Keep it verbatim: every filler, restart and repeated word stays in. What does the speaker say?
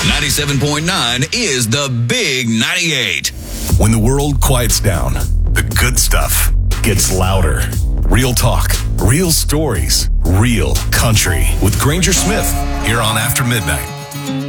ninety-seven point nine is the Big ninety-eight. When the world quiets down, the good stuff gets louder. Real talk, real stories, real country. With Granger Smith, here on After Midnight.